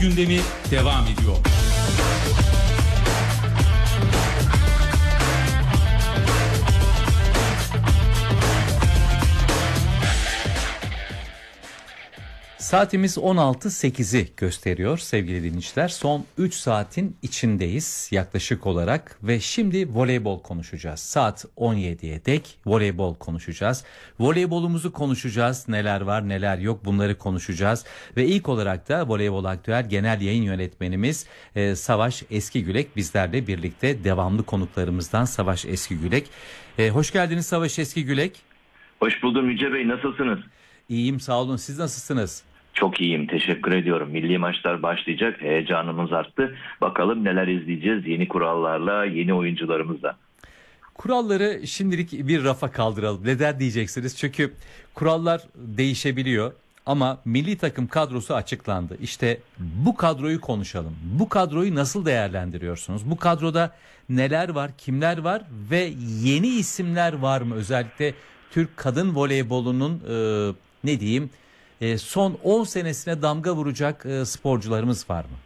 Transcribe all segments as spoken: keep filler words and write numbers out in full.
Gündemi devam ediyor. Saatimiz on altı sekizi gösteriyor sevgili dinleyiciler. Son üç saatin içindeyiz yaklaşık olarak ve şimdi voleybol konuşacağız. Saat on yediye dek voleybol konuşacağız. Voleybolumuzu konuşacağız. Neler var neler yok bunları konuşacağız. Ve ilk olarak da Voleybol Aktüel Genel Yayın Yönetmenimiz e, Savaş Eskigülek bizlerle birlikte, devamlı konuklarımızdan Savaş Eskigülek. E, hoş geldiniz Savaş Eskigülek. Hoş buldum Yüce Bey, nasılsınız? İyiyim, sağ olun, siz nasılsınız? Çok iyiyim, teşekkür ediyorum. Milli maçlar başlayacak, heyecanımız arttı. Bakalım neler izleyeceğiz yeni kurallarla, yeni oyuncularımızla. Kuralları şimdilik bir rafa kaldıralım. Neden diyeceksiniz? Çünkü kurallar değişebiliyor ama milli takım kadrosu açıklandı. İşte bu kadroyu konuşalım. Bu kadroyu nasıl değerlendiriyorsunuz? Bu kadroda neler var, kimler var ve yeni isimler var mı? Özellikle Türk kadın voleybolunun e, ne diyeyim e, son on senesine damga vuracak e, sporcularımız var mı?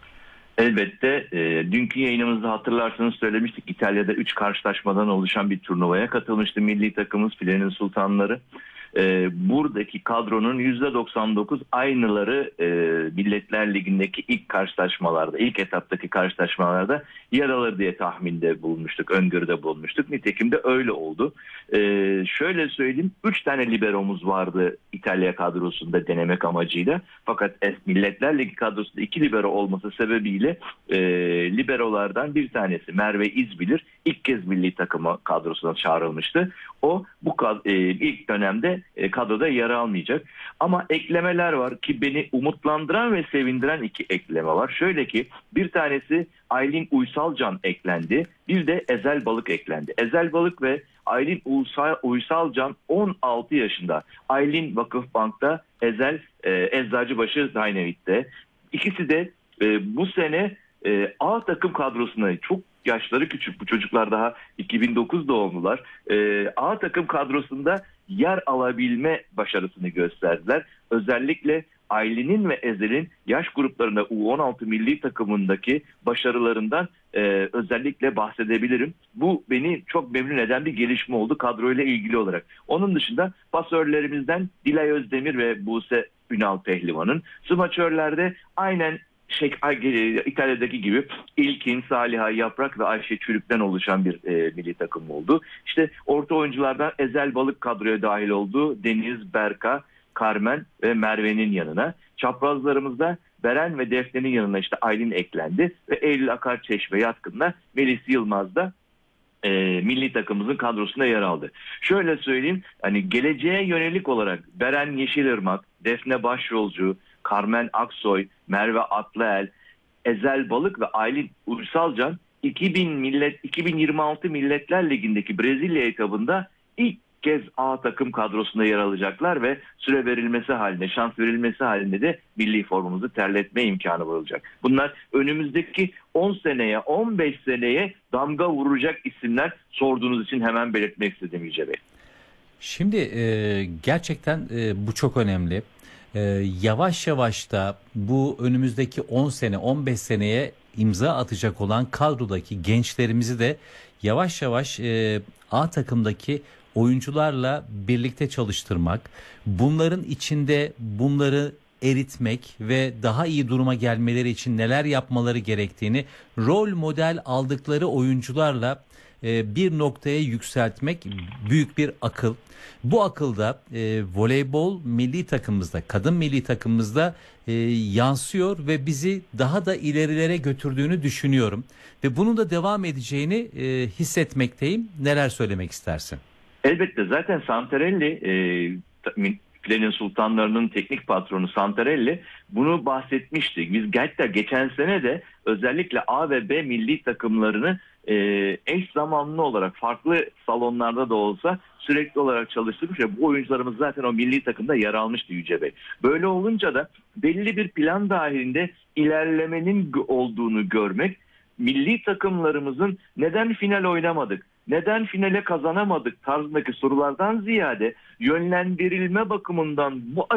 Elbette. E, dünkü yayınımızda hatırlarsanız söylemiştik. İtalya'da üç karşılaşmadan oluşan bir turnuvaya katılmıştı milli takımımız Filenin Sultanları. E, buradaki kadronun yüzde doksan dokuz aynıları e, Milletler Ligi'ndeki ilk karşılaşmalarda, ilk etaptaki karşılaşmalarda yer alır diye tahminde bulunmuştuk, öngörüde bulunmuştuk. Nitekim de öyle oldu. E, şöyle söyleyeyim, üç tane liberomuz vardı İtalya kadrosunda denemek amacıyla. Fakat Milletler Ligi kadrosunda iki libero olması sebebiyle e, liberolardan bir tanesi Merve İzbilir ilk kez milli takımı kadrosuna çağrılmıştı. O bu e, ilk dönemde e, kadroda yer almayacak. Ama eklemeler var ki beni umutlandıran ve sevindiren iki ekleme var. Şöyle ki bir tanesi Aylin Uysalcan eklendi. Bir de Ezel Balık eklendi. Ezel Balık ve Aylin Uysal, Uysalcan on altı yaşında. Aylin Vakıfbank'ta, Ezel e, Eczacıbaşı Dynamite'de. İkisi de e, bu sene e, A takım kadrosuna, çok yaşları küçük bu çocuklar, daha iki bin dokuz doğumlular, e, A takım kadrosunda yer alabilme başarısını gösterdiler. Özellikle Aylin'in ve Ezel'in yaş gruplarında U on altı milli takımındaki başarılarından e, özellikle bahsedebilirim. Bu beni çok memnun eden bir gelişme oldu kadroyla ilgili olarak. Onun dışında pasörlerimizden Dilay Özdemir ve Buse Ünal Pehlivan'ın, smaçörlerde aynen Şey, İtalya'daki gibi İlkin, Saliha Yaprak ve Ayşe Çürük'ten oluşan bir e, milli takım oldu. İşte orta oyunculardan Ezel Balık kadroya dahil oldu. Deniz, Berka, Carmen ve Merve'nin yanına. Çaprazlarımızda Beren ve Defne'nin yanına işte Aylin eklendi. Ve Eylül Akar Çeşme yatkınla Melis Yılmaz da e, milli takımımızın kadrosunda yer aldı. Şöyle söyleyeyim, hani geleceğe yönelik olarak Beren Yeşilırmak, Defne Başyolcu, Carmen Aksoy, Merve Atlıel, Ezel Balık ve Aylin Uysalcan iki bin millet iki bin yirmi altı Milletler Ligi'ndeki Brezilya etabında ilk kez A takım kadrosunda yer alacaklar ve süre verilmesi halinde, şans verilmesi halinde de milli formumuzu terletme imkanı olacak. Bunlar önümüzdeki on seneye, on beş seneye damga vuracak isimler, sorduğunuz için hemen belirtmek istedim Yüce Bey. Şimdi e, gerçekten e, bu çok önemli. Ee, yavaş yavaş da bu önümüzdeki on sene on beş seneye imza atacak olan kadrodaki gençlerimizi de yavaş yavaş e, A takımdaki oyuncularla birlikte çalıştırmak, bunların içinde bunları eritmek ve daha iyi duruma gelmeleri için neler yapmaları gerektiğini rol model aldıkları oyuncularla e, bir noktaya yükseltmek büyük bir akıl. Bu akılda e, voleybol milli takımımızda, kadın milli takımımızda e, yansıyor ve bizi daha da ilerilere götürdüğünü düşünüyorum. Ve bunun da devam edeceğini e, hissetmekteyim. Neler söylemek istersin? Elbette, zaten Santarelli, e, Filenin Sultanlarının teknik patronu Santarelli bunu bahsetmişti. Biz hatta geçen sene de özellikle A ve B milli takımlarını e, eş zamanlı olarak farklı salonlarda da olsa sürekli olarak çalıştırmış ve bu oyuncularımız zaten o milli takımda yer almıştı Yüce Bey. Böyle olunca da belli bir plan dahilinde ilerlemenin olduğunu görmek, milli takımlarımızın neden final oynamadık, neden finale kazanamadık tarzındaki sorulardan ziyade yönlendirilme bakımından bu